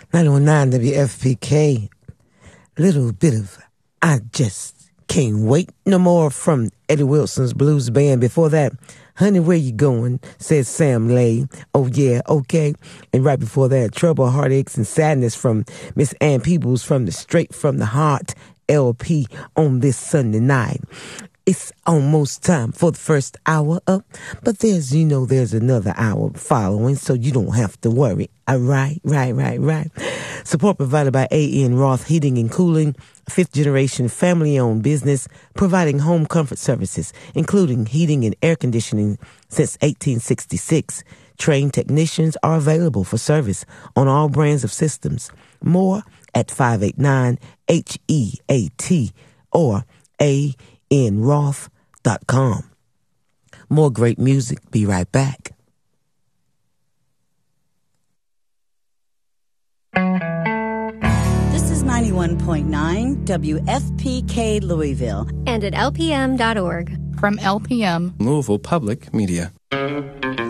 909 WFPK. Little bit of I Just Can't Wait No More from Eddie Wilson's Blues Band. Before that, Honey, Where You Going? Said Sam Lay. Oh, yeah, okay. And right before that, Trouble, Heartaches, and Sadness from Miss Ann Peebles from the Straight from the Heart LP on this Sunday night. It's almost time for the first hour up, but there's another hour following, so you don't have to worry. All right. Support provided by A.N. Roth Heating and Cooling, a fifth-generation family-owned business providing home comfort services, including heating and air conditioning since 1866. Trained technicians are available for service on all brands of systems. More at 589-HEAT or ANRoth.com. More great music. Be right back. This is 91.9 WFPK Louisville. And at LPM.org. From LPM, Louisville Public Media.